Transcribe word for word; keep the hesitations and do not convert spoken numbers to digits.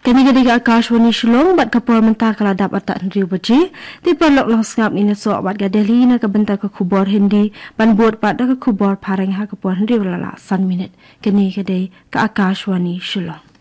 Kini ketiga Akashwani Shillong bat kapal mentah keladap atak Hendri Baji di perlok lang sengap ini so bat gadeli na kebentar ke kubur Hindi ban buat bat ke kubur pareng ha kapal Hendri walala san minit kini kedai ke Akashwani Shillong.